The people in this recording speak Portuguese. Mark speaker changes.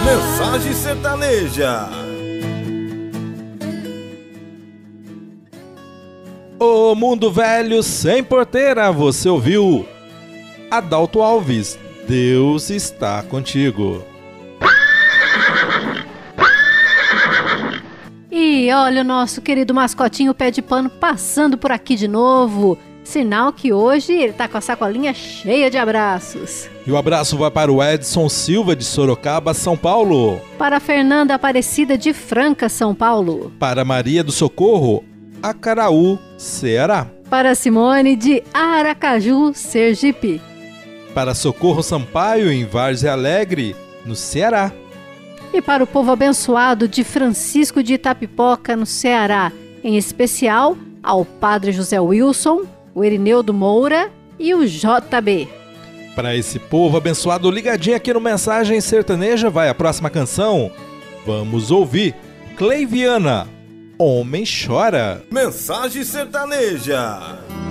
Speaker 1: Mensagem Sertaneja.
Speaker 2: O Mundo Velho Sem Porteira, você ouviu? Adalto Alves, Deus está contigo.
Speaker 3: E olha o nosso querido mascotinho Pé de Pano passando por aqui de novo. Sinal que hoje ele tá com a sacolinha cheia de abraços.
Speaker 2: E o abraço vai para o Edson Silva de Sorocaba, São Paulo.
Speaker 3: Para a Fernanda Aparecida de Franca, São Paulo.
Speaker 2: Para Maria do Socorro, Acaraú, Ceará.
Speaker 3: Para Simone de Aracaju, Sergipe.
Speaker 2: Para Socorro Sampaio, em Várzea Alegre, no Ceará.
Speaker 3: E para o povo abençoado de Francisco de Itapipoca, no Ceará, em especial ao Padre José Wilson, o Erineudo Moura e o JB.
Speaker 2: Para esse povo abençoado ligadinho aqui no Mensagem Sertaneja, vai a próxima canção. Vamos ouvir Cleiviana, Homem Chora.
Speaker 1: Mensagem Sertaneja.